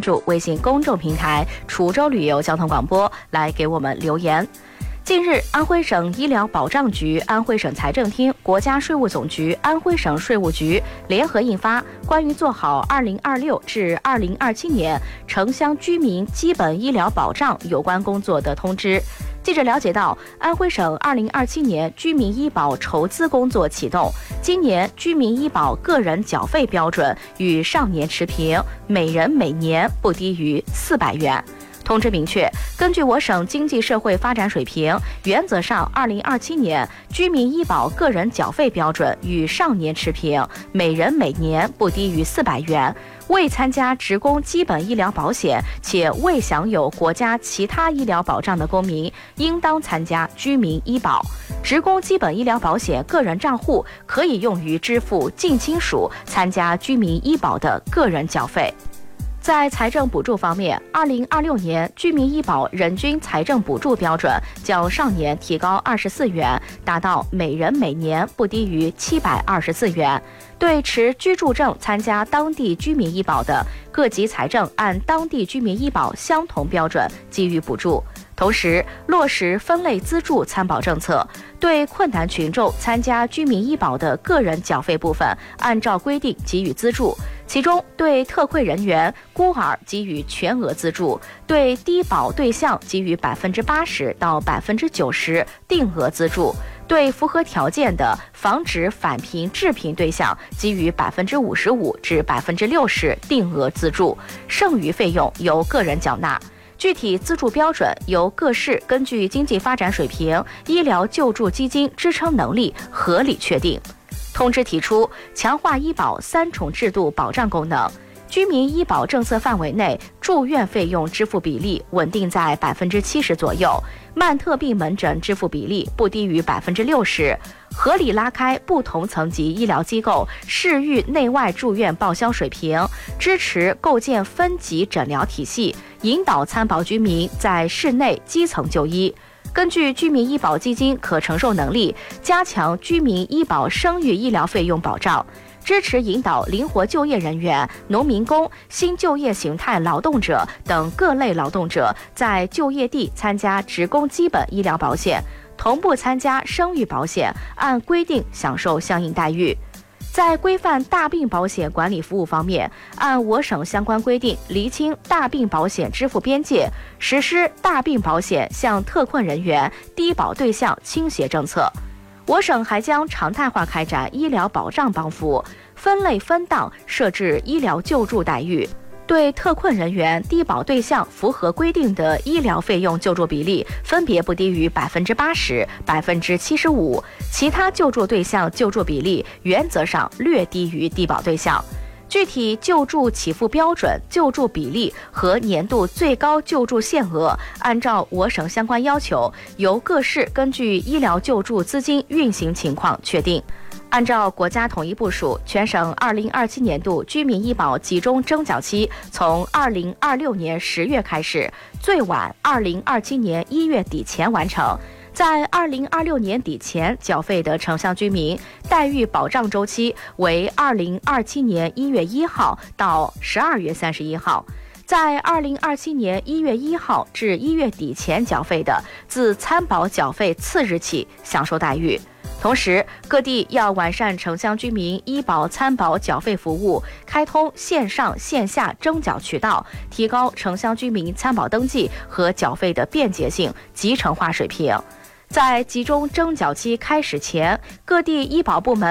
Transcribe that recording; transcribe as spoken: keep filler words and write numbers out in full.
注微信公众平台滁州旅游交通广播来给我们留言。近日，安徽省医疗保障局、安徽省财政厅、国家税务总局、安徽省税务局联合印发《关于做好二零二六至二零二七年城乡居民基本医疗保障有关工作的通知》。记者了解到，安徽省二零二七年居民医保筹资工作启动，今年居民医保个人缴费标准与上年持平，每人每年不低于四百元。通知明确，根据我省经济社会发展水平，原则上二零二七年居民医保个人缴费标准与上年持平，每人每年不低于四百元。未参加职工基本医疗保险且未享有国家其他医疗保障的公民，应当参加居民医保。职工基本医疗保险个人账户可以用于支付近亲属参加居民医保的个人缴费。在财政补助方面，二零二六年居民医保人均财政补助标准较上年提高二十四元，达到每人每年不低于七百二十四元。对持居住证参加当地居民医保的，各级财政按当地居民医保相同标准给予补助。同时，落实分类资助参保政策，对困难群众参加居民医保的个人缴费部分，按照规定给予资助。其中，对特困人员、孤儿给予全额资助，对低保对象给予百分之八十到百分之九十定额资助，对符合条件的防止返贫致贫对象给予百分之五十五至百分之六十定额资助，剩余费用由个人缴纳。具体资助标准由各市根据经济发展水平、医疗救助基金支撑能力合理确定。通知提出，强化医保三重制度保障功能。居民医保政策范围内住院费用支付比例稳定在百分之七十左右，慢特病门诊支付比例不低于百分之六十，合理拉开不同层级医疗机构市域内外住院报销水平，支持构建分级诊疗体系，引导参保居民在市内基层就医。根据居民医保基金可承受能力，加强居民医保生育医疗费用保障。支持引导灵活就业人员、农民工、新就业形态劳动者等各类劳动者在就业地参加职工基本医疗保险，同步参加生育保险，按规定享受相应待遇。在规范大病保险管理服务方面，按我省相关规定厘清大病保险支付边界，实施大病保险向特困人员、低保对象倾斜政策。我省还将常态化开展医疗保障帮扶，分类分档设置医疗救助待遇，对特困人员、低保对象符合规定的医疗费用救助比例分别不低于百分之八十、百分之七十五，其他救助对象救助比例原则上略低于低保对象。具体救助起付标准、救助比例和年度最高救助限额，按照我省相关要求，由各市根据医疗救助资金运行情况确定。按照国家统一部署，全省二零二七年度居民医保集中征缴期从二零二六年十月开始，最晚二零二七年一月底前完成。在二零二六年底前缴费的城乡居民，待遇保障周期为二零二七年一月一号到十二月三十一号。在二零二七年一月一号至一月底前缴费的，自参保缴费次日起享受待遇。同时，各地要完善城乡居民医保参保缴费服务，开通线上线下征缴渠道，提高城乡居民参保登记和缴费的便捷性、集成化水平。在集中征缴期开始前，各地医保部门